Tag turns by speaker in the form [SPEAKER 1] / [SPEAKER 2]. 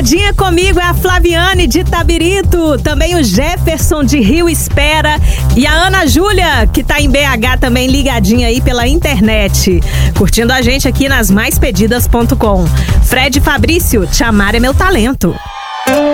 [SPEAKER 1] ligadinha comigo é a Flaviane de Itabirito, também o Jefferson de Rio Espera e a Ana Júlia, que tá em BH também ligadinha aí pela internet, curtindo a gente aqui nas maispedidas.com. Fred Fabrício, Te Amar é Meu Talento.